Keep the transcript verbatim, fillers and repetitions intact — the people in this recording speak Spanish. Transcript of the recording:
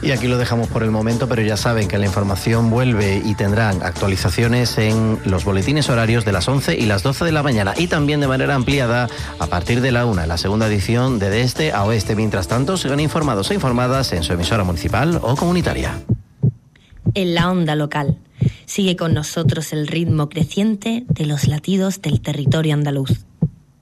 Y aquí lo dejamos por el momento, pero ya saben que la información vuelve y tendrán actualizaciones en los boletines horarios de las once y las doce de la mañana, y también de manera ampliada a partir de la una, la segunda edición de De Este a Oeste. Mientras tanto, sigan informados e informadas en su emisora municipal o comunitaria. En la onda local, sigue con nosotros el ritmo creciente de los latidos del territorio andaluz.